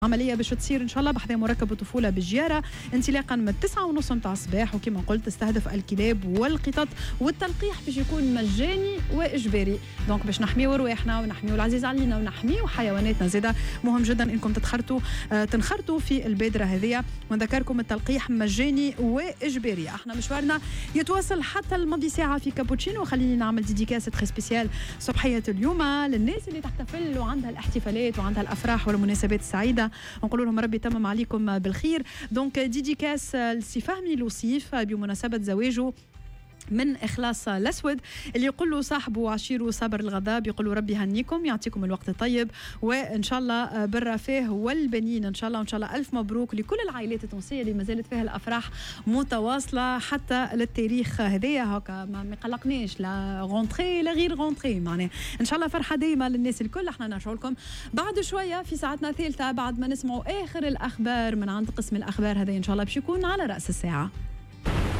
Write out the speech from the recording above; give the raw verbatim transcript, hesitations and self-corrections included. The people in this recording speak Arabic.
عمليه باش تصير ان شاء الله بحذا مركب الطفوله بالجياره انطلاقا من التسعة ونص نتاع الصباح، وكما قلت تستهدف الكلاب والقطط، والتلقيح باش يكون مجاني واجباري. دونك باش نحميو رواحنا ونحميو العزيز علينا ونحميو حيواناتنا زاده، مهم جدا انكم تتخرطوا آه تنخرطوا في البادره هذه. ونذكركم التلقيح مجاني واجباري. احنا مشوارنا يتواصل حتى الماضي ساعه في كابوتشينو. خليني نعمل ديديكاسه تري سبيسيال صباحيه اليوم للناس اللي تحتفل وعندها الاحتفالات وعندها الافراح والمناسبات السعيده، نقول لهم ربي يتمم عليكم بالخير. دونك ديديكاس لسي فهمي لوصيف بمناسبه زواجه من إخلاص الأسود، اللي يقول له صاحبه عشيره صبر الغضب، يقول له ربي هنيكم يعطيكم الوقت الطيب وإن شاء الله بالرفاه والبنين إن شاء الله. وإن شاء الله ألف مبروك لكل العائلات التونسية اللي ما زالت فيها الأفراح متواصلة حتى للتاريخ هذايا. هكا ما يقلقناش لا غونتري لا غير غونتري، معناه إن شاء الله فرحة دايما للناس الكل. احنا نرجعوا لكم بعد شوية في ساعتنا الثالثة بعد ما نسمعوا آخر الأخبار من عند قسم الأخبار هذا إن شاء الله باش يكون على رأس الساعة.